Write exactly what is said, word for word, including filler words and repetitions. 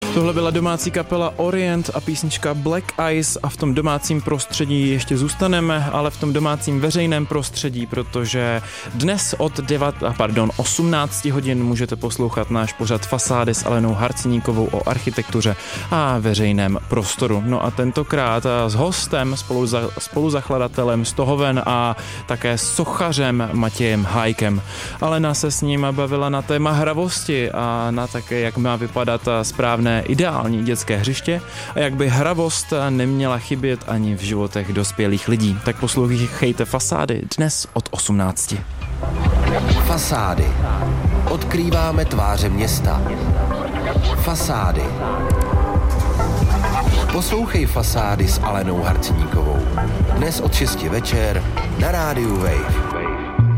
Tohle byla domácí kapela Orient a písnička Black Eyes a v tom domácím prostředí ještě zůstaneme, ale v tom domácím veřejném prostředí, protože dnes od devat, pardon, osmnáct hodin můžete poslouchat náš pořad Fasády s Alenou Harcníkovou o architektuře a veřejném prostoru. No a tentokrát s hostem, spolu za, spoluzakladatelem Stohoven a také sochařem Matějem Hájkem. Alena se s ním bavila na téma hravosti a na také, jak má vypadat správné ideální dětské hřiště a jak by hravost neměla chybět ani v životech dospělých lidí. Tak poslouchejte Fasády dnes od osmnácti. Fasády. Odkrýváme tváře města. Fasády. Poslouchej Fasády s Alenou Harcníkovou. Dnes od šesti večer na rádiu Wave.